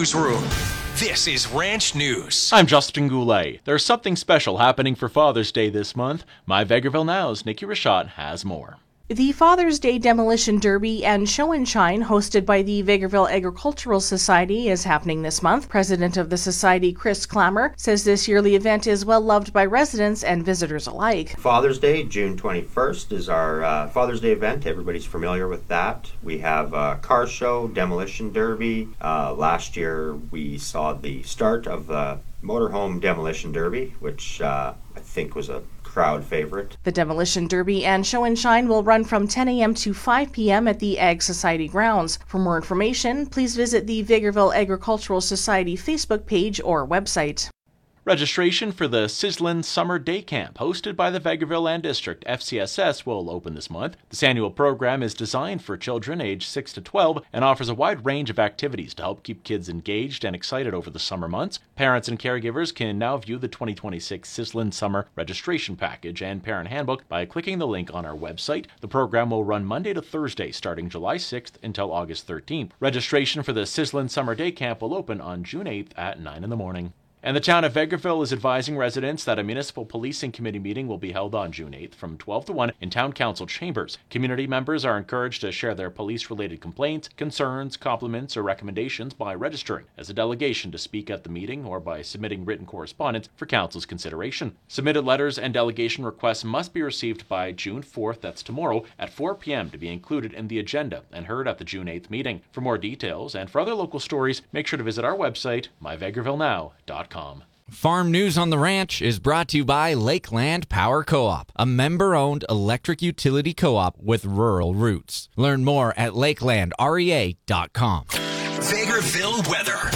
newsroom. This is Ranch News. I'm Justin Goulet. There's something special happening for Father's Day this month. My Vegreville Now's Nikki Rashad has more. The Father's Day Demolition Derby and Show and Shine, hosted by the Vegreville Agricultural Society, is happening this month. President of the Society, Chris Clammer, says this yearly event is well loved by residents and visitors alike. Father's Day, June 21st, is our Father's Day event. Everybody's familiar with that. We have a car show, Demolition Derby. Last year we saw the start of the Motorhome Demolition Derby, which I think was a crowd favorite. The Demolition Derby and Show and Shine will run from 10 a.m. to 5 p.m. at the Ag Society grounds. For more information, please visit the Vegreville Agricultural Society Facebook page or website. Registration for the Sizzlin' Summer Day Camp, hosted by the Vegreville Land District FCSS, will open this month. This annual program is designed for children aged 6 to 12 and offers a wide range of activities to help keep kids engaged and excited over the summer months. Parents and caregivers can now view the 2026 Sizzlin' Summer Registration Package and Parent Handbook by clicking the link on our website. The program will run Monday to Thursday, starting July 6th until August 13th. Registration for the Sizzlin' Summer Day Camp will open on June 8th at 9 in the morning. And the town of Vegreville is advising residents that a municipal policing committee meeting will be held on June 8th from 12 to 1 in town council chambers. Community members are encouraged to share their police-related complaints, concerns, compliments, or recommendations by registering as a delegation to speak at the meeting or by submitting written correspondence for council's consideration. Submitted letters and delegation requests must be received by June 4th, that's tomorrow, at 4 p.m. to be included in the agenda and heard at the June 8th meeting. For more details and for other local stories, make sure to visit our website, myvegrevillenow.com. Farm News on the Ranch is brought to you by Lakeland Power Co-op, a member-owned electric utility co-op with rural roots. Learn more at lakelandrea.com. Vegreville weather.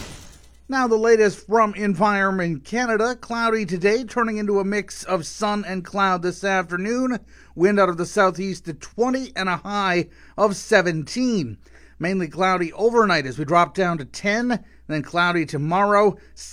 Now the latest from Environment Canada. Cloudy today, turning into a mix of sun and cloud this afternoon. Wind out of the southeast at 20 and a high of 17. Mainly cloudy overnight as we drop down to 10. Then cloudy tomorrow,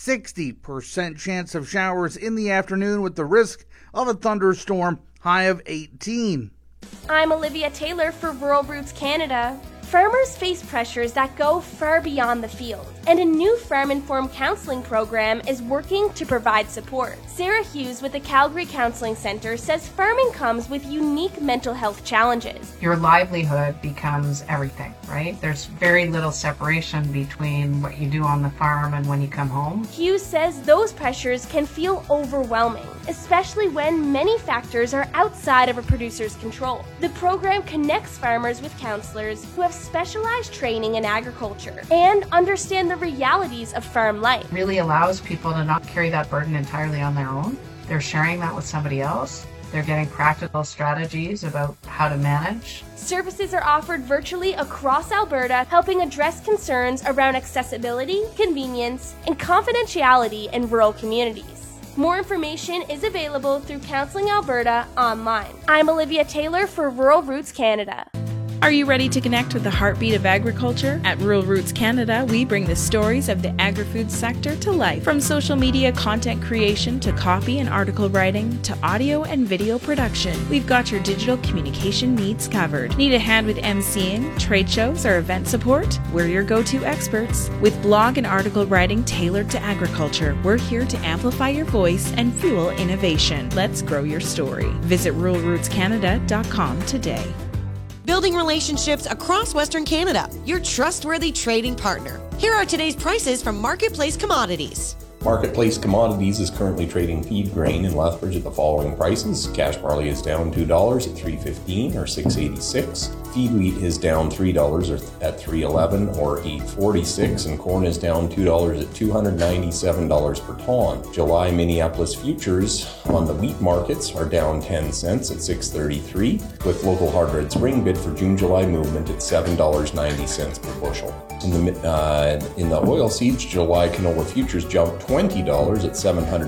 60% chance of showers in the afternoon with the risk of a thunderstorm, high of 18. I'm Olivia Taylor for Rural Roots Canada. Farmers face pressures that go far beyond the field, and a new Farm Informed Counseling program is working to provide support. Sarah Hughes with the Calgary Counseling Centre says farming comes with unique mental health challenges. Your livelihood becomes everything, right? There's very little separation between what you do on the farm and when you come home. Hughes says those pressures can feel overwhelming, especially when many factors are outside of a producer's control. The program connects farmers with counselors who have specialized training in agriculture and understand the realities of farm life. Really allows people to not carry that burden entirely on their own. They're sharing that with somebody else. They're getting practical strategies about how to manage. Services are offered virtually across Alberta, helping address concerns around accessibility, convenience, and confidentiality in rural communities. More information is available through Counseling Alberta online. I'm Olivia Taylor for Rural Roots Canada. Are you ready to connect with the heartbeat of agriculture? At Rural Roots Canada, we bring the stories of the agri-food sector to life. From social media content creation to copy and article writing to audio and video production, we've got your digital communication needs covered. Need a hand with emceeing, trade shows, or event support? We're your go-to experts. With blog and article writing tailored to agriculture, we're here to amplify your voice and fuel innovation. Let's grow your story. Visit ruralrootscanada.com today. Building relationships across Western Canada, your trustworthy trading partner. Here are today's prices from Marketplace Commodities. Marketplace Commodities is currently trading feed grain in Lethbridge at the following prices. Cash barley is down $2 at $3.15 or $6.86. Feed wheat is down $3 at $3.11 or $8.46, and corn is down $2 at $297 per ton. July Minneapolis futures on the wheat markets are down 10 cents at $6.33, with local hard red spring bid for June-July movement at $7.90 per bushel. In the oil seeds, July canola futures jumped $20 at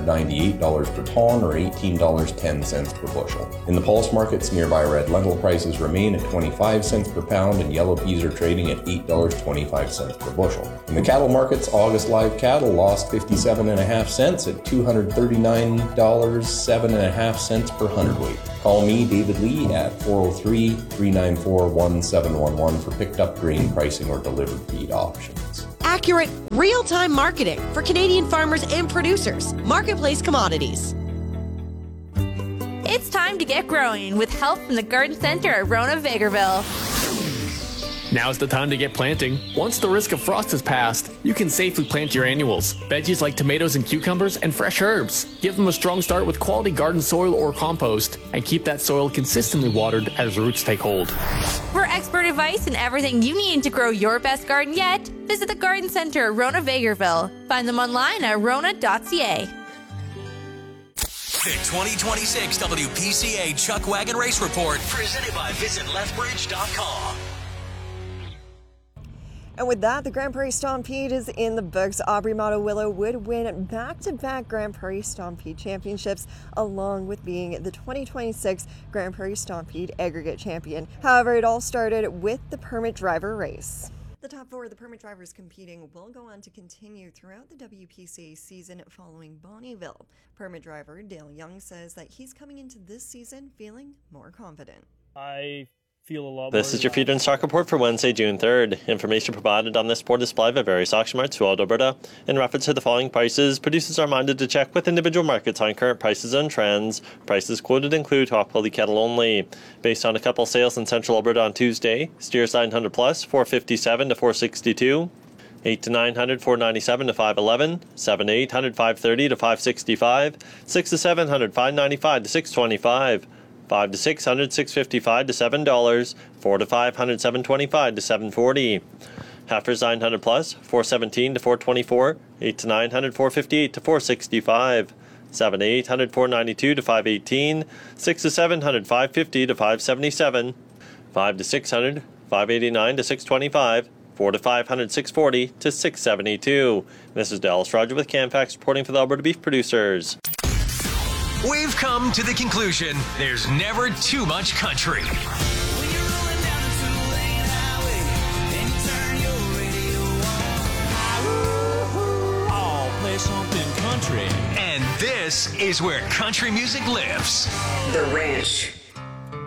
$798 per ton or $18.10 per bushel. In the pulse markets, nearby red lentil prices remain at 25 cents per pound, and yellow peas are trading at $8.25 per bushel. In the cattle markets, August live cattle lost 57.5 cents at $239.07.5 per hundredweight. Call me, David Lee, at 403-394-1711 for picked up grain pricing or delivered feed options. accurate, real-time marketing for Canadian farmers and producers. Marketplace Commodities. It's time to get growing with help from the Garden Center at Rona Vegreville. Now's the time to get planting. Once the risk of frost has passed, you can safely plant your annuals. Veggies like tomatoes and cucumbers and fresh herbs. Give them a strong start with quality garden soil or compost, and keep that soil consistently watered as roots take hold. For expert advice and everything you need to grow your best garden yet, visit the Garden Center at Rona Vegreville. Find them online at rona.ca. The 2026 WPCA Chuck Wagon Race Report, presented by VisitLethbridge.com. And with that, the Grand Prairie Stampede is in the books. Aubrey Motto-Willow would win back-to-back Grand Prairie Stampede championships, along with being the 2026 Grand Prairie Stampede aggregate champion. However, it all started with the permit driver race. The top four of the permit drivers competing will go on to continue throughout the WPCA season following Bonnyville. Permit driver Dale Young says that he's coming into this season feeling more confident. This is your Feeder and Stock Report for Wednesday, June 3rd. Information provided on this report is supplied by various auction marts throughout Alberta. In reference to the following prices, producers are reminded to check with individual markets on current prices and trends. Prices quoted include top quality cattle only. Based on a couple sales in Central Alberta on Tuesday, steers 900 plus, 457 to 462. 8 to 900, 497 to 511, 7 to 800, 530 to 565, 6 to 700, 595 to 625. 5 to 600, 655 to $7, 4 to 500, 725 to $740. Heifers 900 plus, 417 to 424, 8 to 900, 458 to 465, 7 to 800, 492 to 518, 6 to 700, 550 to 577, 5 to 600, 589 to 625, 4 to 500, 640 to 672. This is Dallas Roger with CanFax reporting for the Alberta Beef Producers. We've come to the conclusion there's never too much country. Play something country. And this is where country music lives. The Ranch.